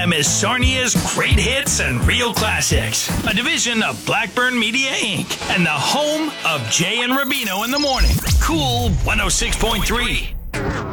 is Sarnia's Great Hits and Real Classics, a division of Blackburn Media Inc. and the home of Jay and Rubino in the morning. Cool 106.3.